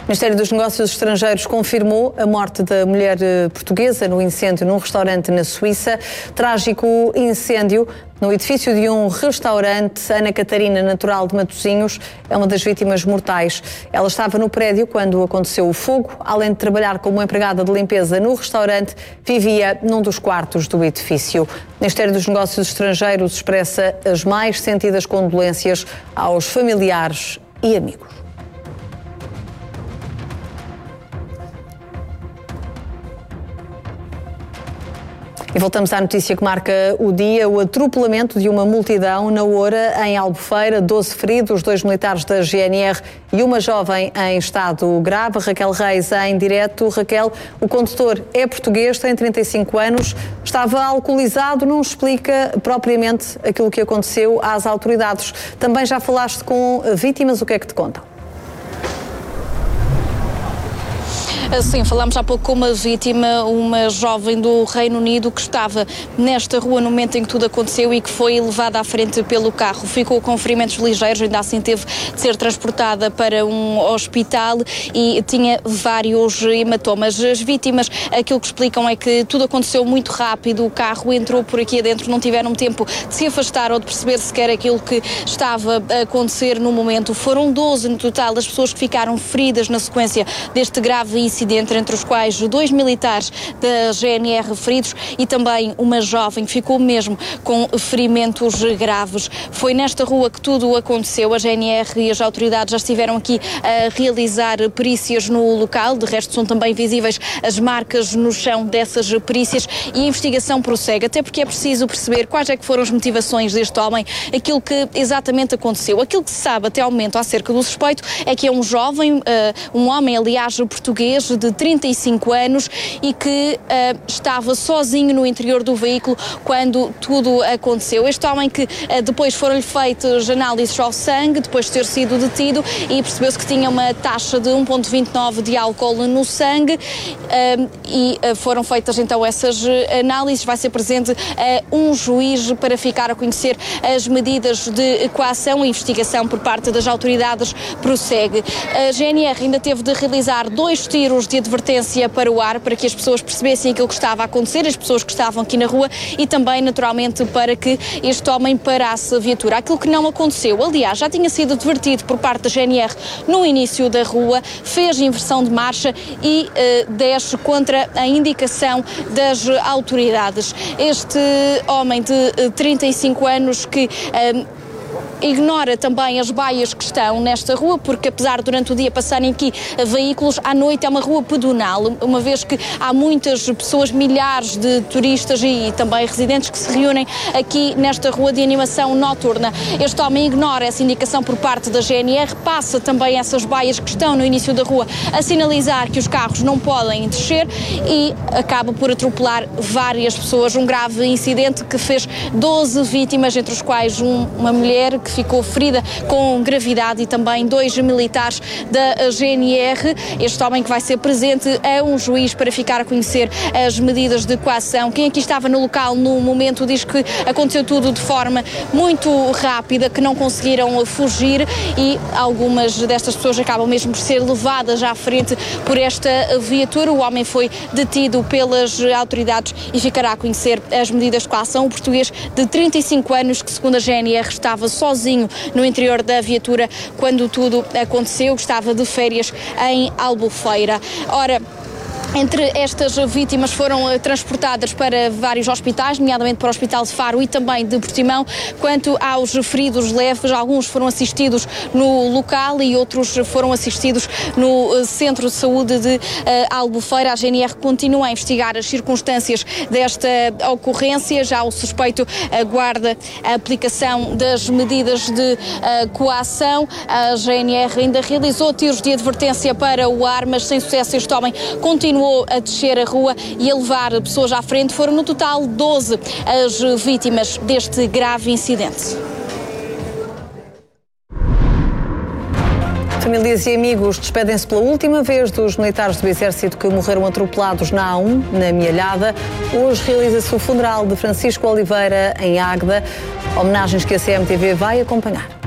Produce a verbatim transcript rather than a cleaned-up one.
Ministério dos Negócios Estrangeiros confirmou a morte da mulher portuguesa no incêndio num restaurante na Suíça. Trágico incêndio no edifício de um restaurante. Ana Catarina, natural de Matosinhos, é uma das vítimas mortais. Ela estava no prédio quando aconteceu o fogo. Além de trabalhar como empregada de limpeza no restaurante, vivia num dos quartos do edifício. O Ministério dos Negócios Estrangeiros expressa as mais sentidas condolências aos familiares e amigos. E voltamos à notícia que marca o dia: o atropelamento de uma multidão na Oura, em Albufeira, doze feridos, dois militares da G N R e uma jovem em estado grave. Raquel Reis, em direto. Raquel, o condutor é português, tem trinta e cinco anos, estava alcoolizado, não explica propriamente aquilo que aconteceu às autoridades. Também já falaste com vítimas, o que é que te contam? Sim, falámos há pouco com uma vítima, uma jovem do Reino Unido que estava nesta rua no momento em que tudo aconteceu e que foi levada à frente pelo carro. Ficou com ferimentos ligeiros, ainda assim teve de ser transportada para um hospital e tinha vários hematomas. As vítimas, aquilo que explicam é que tudo aconteceu muito rápido, o carro entrou por aqui adentro, não tiveram tempo de se afastar ou de perceber sequer aquilo que estava a acontecer no momento. Foram doze no total as pessoas que ficaram feridas na sequência deste grave incidente, entre os quais dois militares da G N R feridos e também uma jovem que ficou mesmo com ferimentos graves. Foi nesta rua que tudo aconteceu. A G N R e as autoridades já estiveram aqui a realizar perícias no local. De resto, são também visíveis as marcas no chão dessas perícias e a investigação prossegue, até porque é preciso perceber quais é que foram as motivações deste homem, aquilo que exatamente aconteceu. Aquilo que se sabe até ao momento acerca do suspeito é que é um jovem, uh, um homem, aliás, português, de trinta e cinco anos e que uh, estava sozinho no interior do veículo quando tudo aconteceu. Este homem que uh, depois foram-lhe feitas análises ao sangue, depois de ter sido detido, e percebeu-se que tinha uma taxa de um vírgula vinte e nove de álcool no sangue uh, e uh, foram feitas então essas análises. Vai ser presente uh, um juiz para ficar a conhecer as medidas de coação. A investigação por parte das autoridades prossegue. A G N R ainda teve de realizar dois tiros de advertência para o ar, para que as pessoas percebessem aquilo que estava a acontecer, as pessoas que estavam aqui na rua, e também, naturalmente, para que este homem parasse a viatura. Aquilo que não aconteceu, aliás, já tinha sido advertido por parte da G N R no início da rua, fez inversão de marcha e uh, desce contra a indicação das autoridades. Este homem de uh, trinta e cinco anos que uh, ignora também as baias que estão nesta rua, porque apesar de durante o dia passarem aqui veículos, à noite é uma rua pedonal, uma vez que há muitas pessoas, milhares de turistas e também residentes que se reúnem aqui nesta rua de animação noturna. Este homem ignora essa indicação por parte da G N R, passa também essas baias que estão no início da rua a sinalizar que os carros não podem descer e acaba por atropelar várias pessoas. Um grave incidente que fez doze vítimas, entre os quais um, uma mulher que ficou ferida com gravidade e também dois militares da G N R. Este homem que vai ser presente é um juiz para ficar a conhecer as medidas de coação. Quem aqui estava no local no momento diz que aconteceu tudo de forma muito rápida, que não conseguiram fugir e algumas destas pessoas acabam mesmo por ser levadas à frente por esta viatura. O homem foi detido pelas autoridades e ficará a conhecer as medidas de coação. O português de trinta e cinco anos, que segundo a G N R estava sozinho no interior da viatura quando tudo aconteceu, estava de férias em Albufeira. Ora, entre estas vítimas foram uh, transportadas para vários hospitais, nomeadamente para o Hospital de Faro e também de Portimão. Quanto aos feridos leves, alguns foram assistidos no local e outros foram assistidos no uh, Centro de Saúde de uh, Albufeira. A G N R continua a investigar as circunstâncias desta ocorrência. Já o suspeito aguarda a aplicação das medidas de uh, coação. A G N R ainda realizou tiros de advertência para o ar, mas sem sucesso. Este homem continua a descer a rua e a levar pessoas à frente. Foram no total doze as vítimas deste grave incidente. Famílias e amigos despedem-se pela última vez dos militares do Exército que morreram atropelados na A um, na Mialhada. Hoje realiza-se o funeral de Francisco Oliveira em Águeda, homenagens que a C M T V vai acompanhar.